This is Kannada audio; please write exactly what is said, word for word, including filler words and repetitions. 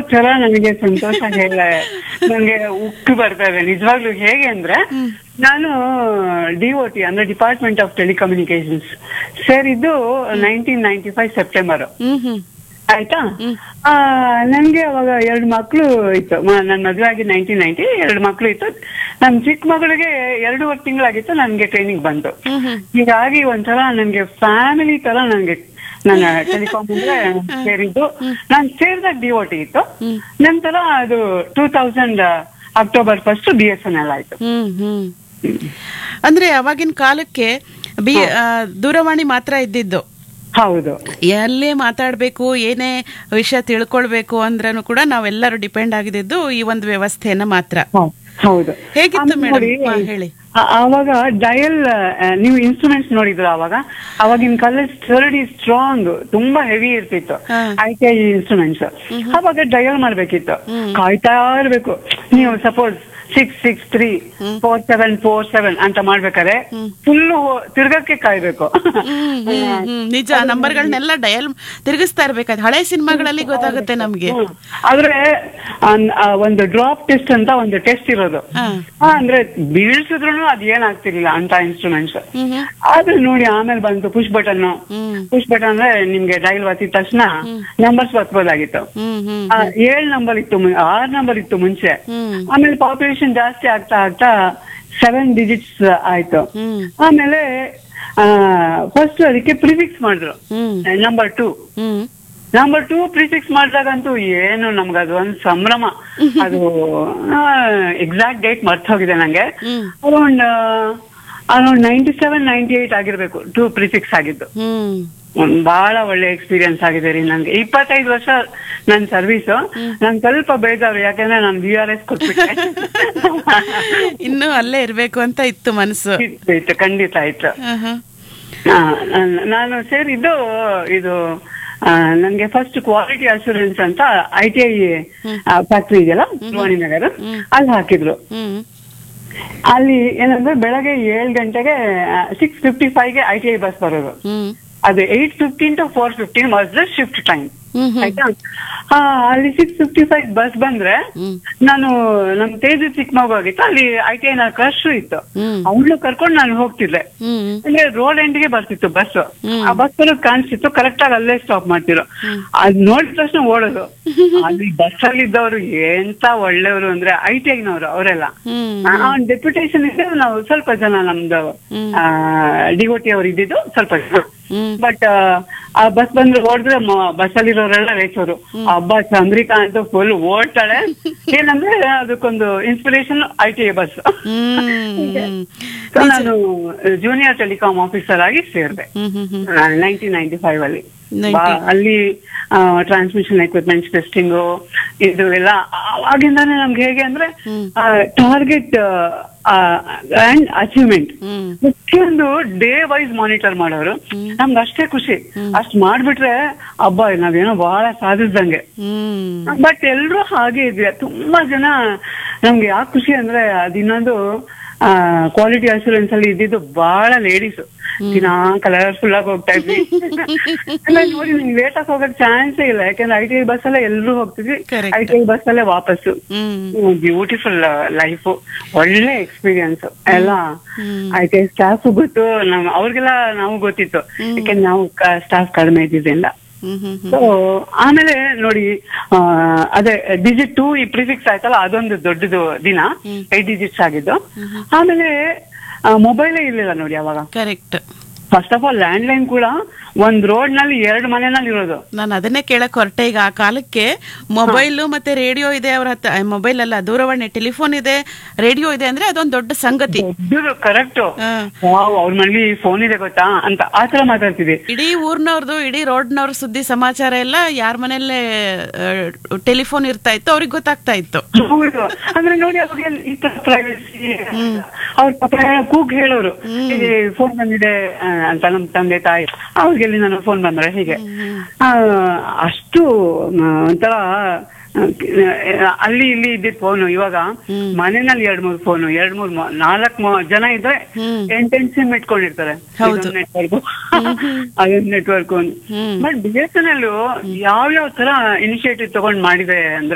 ತರ ನನಗೆ ಸಂತೋಷ ಹೇಳ ನಂಗೆ ಉಕ್ಕಿ ಬರ್ತಾ ಇದೆ ನಿಜವಾಗ್ಲೂ. ಹೇಗೆ ಅಂದ್ರೆ ನಾನು ಡಿ ಒ ಟಿ ಅಂದ್ರೆ ಡಿಪಾರ್ಟ್ಮೆಂಟ್ ಆಫ್ ಟೆಲಿಕಮ್ಯುನಿಕೇಶನ್ಸ್ ಸೇರಿದ್ದು ನೈನ್ಟೀನ್ ನೈನ್ಟಿ ಫೈವ್ ಸೆಪ್ಟೆಂಬರ್ ಆಯ್ತಾ. ಆ ನನ್ಗೆ ಅವಾಗ ಎರಡು ಮಕ್ಳು ಇತ್ತು. ನನ್ ಮದ್ವೆ ಆಗಿ ನೈನ್ಟೀನ್ ನೈನ್ಟಿ ಎರಡು ಮಕ್ಳು ಇತ್ತು. ನಮ್ ಚಿಕ್ಕ ಮಗಳಿಗೆ ಎರಡೂವರೆ ತಿಂಗಳಾಗಿತ್ತು ನನ್ಗೆ ಟ್ರೈನಿಂಗ್ ಬಂತು. ಹೀಗಾಗಿ ಒಂಥರ ನನ್ಗೆ ಫ್ಯಾಮಿಲಿ ತರ ನನ್ಗೆ ನನ್ನ ಟೆಲಿಕಾಮ್ ಅಂದ್ರೆ ಸೇರಿದ್ದು. ನಾನ್ ಸೇರಿದಾಗ ಡಿ ಒ ಟಿ ಇತ್ತು. ನಂತರ ಅದು two thousand October first B S N L ಆಯ್ತು. ಅಂದ್ರೆ ಅವಾಗಿನ ಕಾಲಕ್ಕೆ ಬಿ ದೂರವಾಣಿ ಮಾತ್ರ ಇದ್ದಿದ್ದು. ಹೌದು, ಎಲ್ಲೇ ಮಾತಾಡ್ಬೇಕು ಏನೇ ವಿಷಯ ತಿಳ್ಕೊಳ್ಬೇಕು ಅಂದ್ರೂ ಕೂಡ ನಾವೆಲ್ಲರೂ ಡಿಪೆಂಡ್ ಆಗಿದ್ದು ಈ ಒಂದು ವ್ಯವಸ್ಥೆಯನ್ನ ಮಾತ್ರ. ಹೌದು. ಹೇಗಿತ್ತು ಮೇಡಮ್ ಹೇಳಿ. ಆವಾಗ ಡಯಲ್ ನೀವು ಇನ್ಸ್ಟ್ರೂಮೆಂಟ್ಸ್ ನೋಡಿದ್ರು ಅವಾಗ ಅವಾಗಿನ ಕಾಲೇಜ್ ಸ್ಟಡಿ ಸ್ಟ್ರಾಂಗ್ ತುಂಬಾ ಹೆವಿ ಇರ್ತಿತ್ತು ಐ ಟಿ ಐ ಇನ್ಸ್ಟ್ರೂಮೆಂಟ್ಸ್. ಅವಾಗ ಡಯಲ್ ಮಾಡ್ಬೇಕಿತ್ತು, ಕಾಯ್ತಾ ಇರ್ಬೇಕು. ನೀವು suppose six six three four seven four seven ಅಂತ ಮಾಡ್ಬೇಕಾದ್ರೆ ಫುಲ್ ತಿರ್ಗಕ್ಕೆ ಕಾಯ್ಬೇಕು. ನಿಜ, ನಂಬರ್ಗಳನ್ನೆಲ್ಲ ಡಯಲ್ ತಿರುಗಿಸ್ತಾ ಇರ್ಬೇಕಾದ್ರೆ ಹಳೆ ಸಿನಿಮಾಗಳಲ್ಲಿ ಗೊತ್ತಾಗುತ್ತೆ ನಮ್ಗೆ. ಆದ್ರೆ ಒಂದು ಡ್ರಾಪ್ ಟೆಸ್ಟ್ ಅಂತ ಒಂದು ಟೆಸ್ಟ್ ಇರೋದು, ಅಂದ್ರೆ ಬೀಳ್ಸಿದ್ರು ಅದ್ ಏನಾಗ್ತಿರ್ಲಿಲ್ಲ ಅಂತ ಇನ್ಸ್ಟ್ರೂಮೆಂಟ್ಸ್. ಆದ್ರೆ ನೋಡಿ ಆಮೇಲೆ ಬಂತು ಪುಷ್ ಬಟನ್. ಪುಷ್ ಬಟನ್ ಅಂದ್ರೆ ನಿಮ್ಗೆ ಡೈಲ್ ಒತ್ತಿದ ತಕ್ಷಣ ನಂಬರ್ಸ್ ಒತ್ಬೋದಾಗಿತ್ತು. ಏಳ್ ನಂಬರ್ ಇತ್ತು, ಆರ್ ನಂಬರ್ ಇತ್ತು ಮುಂಚೆ. ಆಮೇಲೆ ಪಾಪ್ಯುಲೇಷನ್ ಜಾಸ್ತಿ ಆಗ್ತಾ ಆಗ್ತಾ ಸೆವೆನ್ ಡಿಜಿಟ್ಸ್ ಆಯ್ತು. ಆಮೇಲೆ ಫಸ್ಟ್ ಅದಕ್ಕೆ ಪ್ರಿಫಿಕ್ಸ್ ಮಾಡಿದ್ರು number two. Number two prefix ಮಾಡಿದಾಗಂತೂ ಏನು ನಮ್ಗೆ ಅದು ಒಂದು ಸಂಭ್ರಮ. ಅದು ಎಕ್ಸಾಕ್ಟ್ ಡೇಟ್ ಮರ್ತ ಹೋಗಿದೆ ನಂಗೆ. Around around ninety seven ninety eight ಆಗಿರ್ಬೇಕು ಟೂ ಪ್ರಿಫಿಕ್ಸ್ ಆಗಿದ್ದು. ಬಹಳ ಒಳ್ಳೆ ಎಕ್ಸ್ಪೀರಿಯನ್ಸ್ ಆಗಿದೆ ರೀ ನನ್ಗೆ. ಇಪ್ಪತ್ತೈದು ವರ್ಷ ನನ್ ಸರ್ವಿಸ್. ನನ್ ಸ್ವಲ್ಪ ಬೇಜಾರು, ಯಾಕಂದ್ರೆ ನಾನು ವಿ ಆರ್ ಎಸ್ ಕೊಟ್ಬಿಟ್ಟೆ. ಇನ್ನು ಅಲ್ಲೇ ಇರ್ಬೇಕು ಅಂತ ಇತ್ತು ಮನಸ್ಸು. ಇತ್ತು, ಖಂಡಿತ ಇತ್ತು. ನಾನು ಸೇರಿದ್ದು ಇದು ನನ್ಗೆ ಫಸ್ಟ್ ಕ್ವಾಲಿಟಿ ಅಶ್ಯೂರೆನ್ಸ್ ಅಂತ ಐ ಟಿ ಐ ಫ್ಯಾಕ್ಟ್ರಿ ಇದೆಯಲ್ಲ ತ್ರಿವೇಣಿ ನಗರ, ಅಲ್ಲಿ ಹಾಕಿದ್ರು. ಅಲ್ಲಿ ಏನಂದ್ರೆ ಬೆಳಗ್ಗೆ ಏಳು ಗಂಟೆಗೆ six fifty ಫೈವ್ಗೆ I T I bus ಬರೋದು. ಅದು eight fifteen to four fifteen was the shift time. ಆಯ್ತಾ, ಅಲ್ಲಿ ಸಿಕ್ಸ್ ಫಿಫ್ಟಿ ಫೈವ್ ಬಸ್ ಬಂದ್ರೆ ನಾನು ನಮ್ ತೇಜು ಚಿಕ್ಕ ಮಗು ಆಗಿತ್ತು, ಅಲ್ಲಿ ಐ ಟಿ ಐ ನ ಕ್ರಶ್ ಇತ್ತು, ಅವಳು ಕರ್ಕೊಂಡು ನಾನು ಹೋಗ್ತಿದ್ದೆ. ಅಂದ್ರೆ ರೋಡ್ ಎಂಡ್ಗೆ ಬರ್ತಿತ್ತು ಬಸ್. ಆ ಬಸ್ ಬರೋದು ಕಾಣಿಸ್ತಿತ್ತು, ಕರೆಕ್ಟ್ ಆಗಿ ಅಲ್ಲೇ ಸ್ಟಾಪ್ ಮಾಡ್ತಿರೋ. ಅದ್ ನೋಡಿದ ತಕ್ಷಣ ಓಡೋದು. ಅಲ್ಲಿ ಬಸ್ ಅಲ್ಲಿ ಇದ್ದವ್ರು ಎಂತ ಒಳ್ಳೆಯವರು ಅಂದ್ರೆ ಐ ಟಿ ಐನವ್ರು ಅವರೆಲ್ಲ. ಡೆಪ್ಯುಟೇಷನ್ ಇದ್ದೆ ನಾವು ಸ್ವಲ್ಪ ಜನ, ನಮ್ದು ಡಿ ಒ ಟಿ ಅವ್ರು ಇದ್ದಿದ್ದು ಸ್ವಲ್ಪ ಜನ. ಬಟ್ ಆ ಬಸ್ ಬಂದ್ರೆ ಓಡಿದ್ರೆ ಬಸ್ ಅಲ್ಲಿರೋರೆಲ್ಲ ರೇಚೋರು. ಹಬ್ಬ ಚಂದ್ರಿಕಾ ಅಂತ ಫುಲ್ ಓಡ್ತಾಳೆ. ಏನಂದ್ರೆ ಅದಕ್ಕೊಂದು inspiration I T I bus. ನಾನು ಜೂನಿಯರ್ ಟೆಲಿಕಾಂ ಆಫೀಸರ್ ಆಗಿ ಸೇರಿದೆ ನೈನ್ಟೀನ್ ನೈನ್ಟಿ ಫೈವ್ ಅಲ್ಲಿ. ಅಲ್ಲಿ ಟ್ರಾನ್ಸ್ಮಿಷನ್ ಎಕ್ವಿಪ್ಮೆಂಟ್ಸ್ ಟೆಸ್ಟಿಂಗು ಇದು ಎಲ್ಲ ಅವಾಗಿಂದಾನೆ ನಮ್ಗೆ ಹೇಗೆ ಅಂದ್ರೆ ಟಾರ್ಗೆಟ್ ಅಂಡ್ ಅಚೀವ್ಮೆಂಟ್ ಪ್ರತಿಯೊಂದು ಡೇ ವೈಸ್ ಮಾನಿಟರ್ ಮಾಡೋರು. ನಮ್ಗೆ ಅಷ್ಟೇ ಖುಷಿ, ಅಷ್ಟ್ ಮಾಡ್ಬಿಟ್ರೆ ಹಬ್ಬ ನಾವೇನೋ ಬಹಳ ಸಾಧಿಸ್ದಂಗೆ. ಬಟ್ ಎಲ್ರು ಹಾಗೆ ಇದ್ವಿ. ತುಂಬಾ ಜನ ನಮ್ಗೆ ಯಾಕೆ ಖುಷಿ ಅಂದ್ರೆ ಅದಿನ್ನೊಂದು ಕ್ವಾಲಿಟಿ ಅಶ್ಯೂರೆನ್ಸ್ ಅಲ್ಲಿ ಇದ್ದಿದ್ದು ಬಹಳ ಲೇಡೀಸ್. ದಿನಾ ಕಲರ್ಫುಲ್ ಆಗಿ ಹೋಗ್ತಾ ಇದ್ವಿ. ನೋಡಿ ನಿಮ್ಗೆ ಲೇಟ್ ಆಗಿ ಹೋಗಕ್ ಚಾನ್ಸೇ ಇಲ್ಲ, ಯಾಕಂದ್ರೆ ಐ ಟಿ ಐ ಬಸ್ ಅಲ್ಲೇ ಎಲ್ರು ಹೋಗ್ತಿದ್ವಿ. ಐ ಟಿ ಐ ಬಸ್ ಅಲ್ಲೇ ವಾಪಸ್ಸು. ಬ್ಯೂಟಿಫುಲ್ ಲೈಫ್, ಒಳ್ಳೆ ಎಕ್ಸ್ಪೀರಿಯನ್ಸ್ ಎಲ್ಲ. ಐ ಟಿ ಐ ಸ್ಟಾಫ್ ಗೊತ್ತು, ನಮ್ ಅವ್ರಿಗೆಲ್ಲ ನಾವು ಗೊತ್ತಿತ್ತು, ಯಾಕಂದ್ರೆ ನಾವು ಸ್ಟಾಫ್ ಕಡಿಮೆ ಇದ್ದಿದ್ರಿಂದ. ಸೊ ಆಮೇಲೆ ನೋಡಿ ಅದೇ ಡಿಜಿಟ್ ಟೂ ಈ ಪ್ರಿಫಿಕ್ಸ್ ಆಯ್ತಲ್ಲ, ಅದೊಂದು ದೊಡ್ಡದು ದಿನ, ಏಟ್ ಡಿಜಿಟ್ಸ್ ಆಗಿದ್ದು. ಆಮೇಲೆ ಮೊಬೈಲೇ ಇರ್ಲಿಲ್ಲ ನೋಡಿ ಅವಾಗ. Correct. First of all land line ಕೂಡ ಒಂದ್ ರೋಡ್ ನಲ್ಲಿ ಎರಡು ಮನೆನಲ್ಲಿ ಇರೋದು. ನಾನು ಅದನ್ನೇ ಕೇಳಕ್ ಹೊರಟೆ. ಈಗ ಆ ಕಾಲಕ್ಕೆ ಮೊಬೈಲ್ ಮತ್ತೆ ರೇಡಿಯೋ ಇದೆ ಅವ್ರ ಹತ್ರ. ಮೊಬೈಲ್ ಅಲ್ಲ, ದೂರವಾಣಿ, ಟೆಲಿಫೋನ್ ಇದೆ, ರೇಡಿಯೋ ಇದೆ ಅಂದ್ರೆ ಅದೊಂದು ದೊಡ್ಡ ಸಂಗತಿ. ಕರೆಕ್ಟ್. ಅವ್ರ ಮನೇಲಿ ಫೋನ್ ಇದೆ ಗೊತ್ತಾ ಅಂತ ಆತರ ಮಾತಾಡ್ತಿದ್ವಿ. ಇಡೀ ಊರ್ನವ್ರದ್ದು, ಇಡೀ ರೋಡ್ನವ್ರ ಸುದ್ದಿ ಸಮಾಚಾರ ಎಲ್ಲ ಯಾರ ಮನೆಯಲ್ಲೇ ಟೆಲಿಫೋನ್ ಇರ್ತಾ ಇತ್ತು ಅವ್ರಿಗೆ ಗೊತ್ತಾಗ್ತಾ ಇತ್ತು. ಹೌದು. ಅಂದ್ರೆ ನೋಡಿ ಅವ್ರಿಗೆ ಈ ತರ ಪ್ರೈವಸಿ, ಅವ್ರ ಕೂಗ್ ಹೇಳೋರು ಫೋನ್ ಬಂದಿದೆ ಅಂತ ನಮ್ ತಂದೆ ತಾಯಿ ಅವ್ರಿಗೆ ನಾನು ಫೋನ್ ಬಂದ್ರೆ ಹೀಗೆ ಅಷ್ಟು ಒಂಥರ ಅಲ್ಲಿ ಇಲ್ಲಿ ಇದ್ದಿದ್ ಫೋನು. ಇವಾಗ ಮನೆಯಲ್ಲಿ ಎರಡ್ ಮೂರ್ ಫೋನು, ಎರಡ್ ಮೂರ್ ನಾಲ್ಕ್ ಜನ ಇದ್ರೆ ಎಂಟೆಂಟ್ ಸಿಮ್ ಇಟ್ಕೊಂಡಿರ್ತಾರೆ. ನೆಟ್ವರ್ಕ್ ಅದೊಂದು network. But B S N L ಯಾವ ಯಾವ ತರ ಇನಿಷಿಯೇಟಿವ್ ತಗೊಂಡ್ ಮಾಡಿದೆ ಅಂದ್ರೆ